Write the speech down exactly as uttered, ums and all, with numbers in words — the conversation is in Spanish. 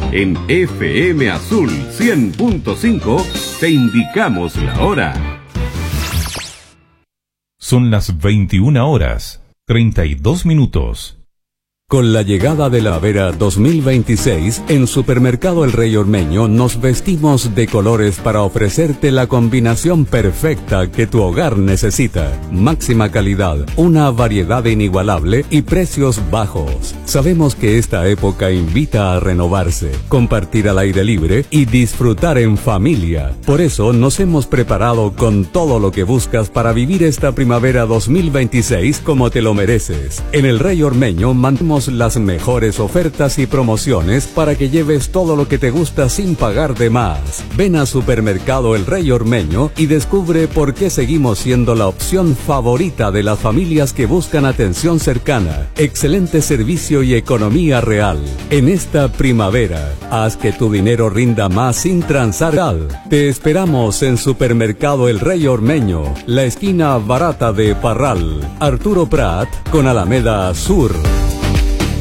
En F M Azul cien punto cinco te indicamos la hora. Son las veintiuna horas, treinta y dos minutos. Con la llegada de la Vera dos mil veintiséis, en Supermercado El Rey Ormeño nos vestimos de colores para ofrecerte la combinación perfecta que tu hogar necesita. Máxima calidad, una variedad inigualable y precios bajos. Sabemos que esta época invita a renovarse, compartir al aire libre y disfrutar en familia. Por eso nos hemos preparado con todo lo que buscas para vivir esta primavera dos mil veintiséis como te lo mereces. En El Rey Ormeño mantenemos las mejores ofertas y promociones para que lleves todo lo que te gusta sin pagar de más. Ven a Supermercado El Rey Ormeño y descubre por qué seguimos siendo la opción favorita de las familias que buscan atención cercana, excelente servicio y economía real. En esta primavera, haz que tu dinero rinda más sin transar. Te esperamos en Supermercado El Rey Ormeño, la esquina barata de Parral, Arturo Prat con Alameda Sur.